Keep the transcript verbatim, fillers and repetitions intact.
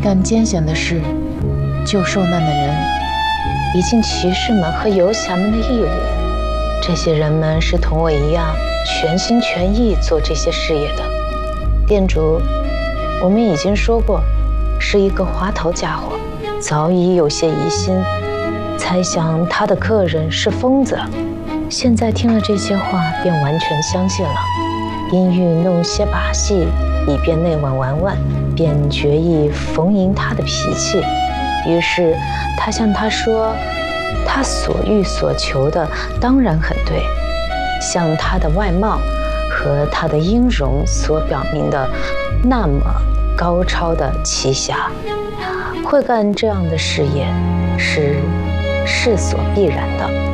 但艰险的是，救受难的人已尽骑士们和游侠们的义务。这些人们是同我一样全心全意做这些事业的。店主，我们已经说过，是一个滑头家伙，早已有些疑心，猜想他的客人是疯子。现在听了这些话，便完全相信了。因欲弄些把戏，以便内晚玩玩，便决意逢迎他的脾气。于是他向他说，他所欲所求的当然很对，像他的外貌和他的音容所表明的那么高超的奇侠，会干这样的事业是势所必然的。